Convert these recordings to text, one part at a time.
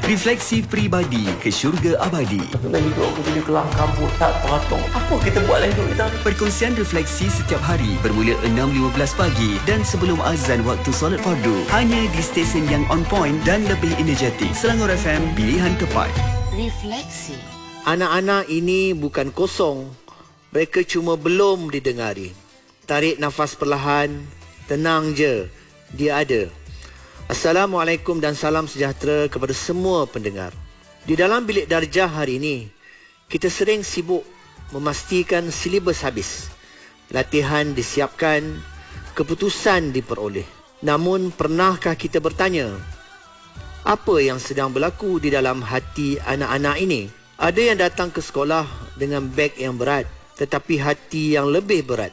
Refleksi Peribadi ke Syurga Abadi. Bila hidup aku jadi kelang kabut, tak teratur. Apa kita buat lah hidup kita ni? Perkongsian refleksi setiap hari bermula 6.15 pagi dan sebelum azan waktu solat fardu. Hanya di stesen yang on point dan lebih energetik. Selangor FM, pilihan tepat. Refleksi. Anak-anak ini bukan kosong. Mereka cuma belum didengari. Tarik nafas perlahan. Tenang je. Dia ada. Assalamualaikum dan salam sejahtera kepada semua pendengar. Di dalam bilik darjah hari ini, kita sering sibuk memastikan silibus habis. Latihan disiapkan, keputusan diperoleh. Namun, pernahkah kita bertanya, apa yang sedang berlaku di dalam hati anak-anak ini? Ada yang datang ke sekolah dengan beg yang berat, tetapi hati yang lebih berat.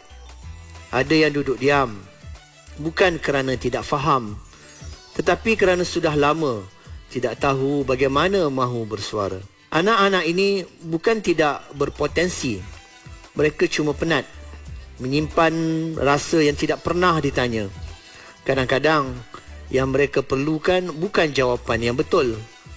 Ada yang duduk diam, bukan kerana tidak faham, tetapi kerana sudah lama tidak tahu bagaimana mahu bersuara. Anak-anak ini bukan tidak berpotensi. Mereka cuma penat, menyimpan rasa yang tidak pernah ditanya. Kadang-kadang yang mereka perlukan bukan jawapan yang betul,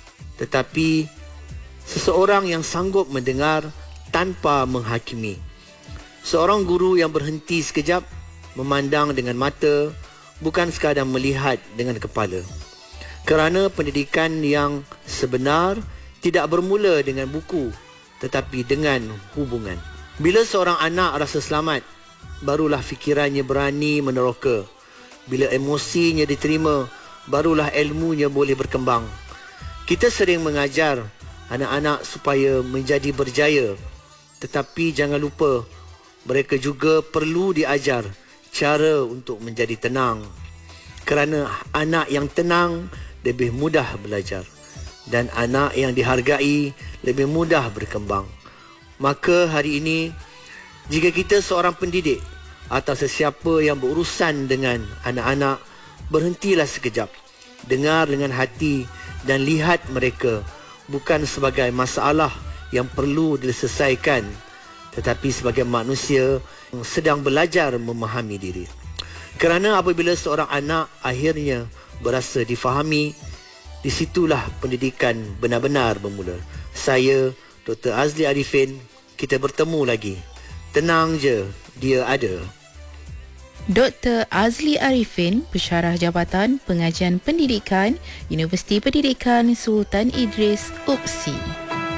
tetapi seseorang yang sanggup mendengar tanpa menghakimi. Seorang guru yang berhenti sekejap, memandang dengan mata, bukan sekadar melihat dengan kepala. Kerana pendidikan yang sebenar tidak bermula dengan buku, tetapi dengan hubungan. Bila seorang anak rasa selamat, barulah fikirannya berani meneroka. Bila emosinya diterima, barulah ilmunya boleh berkembang. Kita sering mengajar anak-anak supaya menjadi berjaya, tetapi jangan lupa, mereka juga perlu diajar cara untuk menjadi tenang. Kerana anak yang tenang lebih mudah belajar dan anak yang dihargai lebih mudah berkembang. Maka hari ini, jika kita seorang pendidik atau sesiapa yang berurusan dengan anak-anak, berhentilah sekejap. Dengar dengan hati dan lihat mereka bukan sebagai masalah yang perlu diselesaikan, tetapi sebagai manusia yang sedang belajar memahami diri. Kerana apabila seorang anak akhirnya berasa difahami, di situlah pendidikan benar-benar bermula. Saya, Dr. Azli Arifin, kita bertemu lagi. Tenang je, dia ada. Dr. Azli Arifin, Pensyarah Jabatan Pengajian Pendidikan, Universiti Pendidikan Sultan Idris, UPSI.